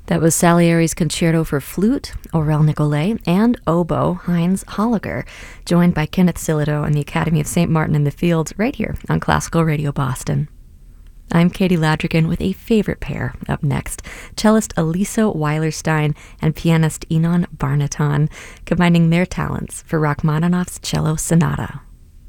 That was Salieri's Concerto for Flute, Aurel Nicolai, and oboe Heinz Holliger, joined by Kenneth Sillito and the Academy of St. Martin in the Fields right here on Classical Radio Boston. I'm Katie Ladrigan with a favorite pair up next, cellist Aliso Weilerstein and pianist Inon Barnaton, combining their talents for Rachmaninoff's Cello Sonata.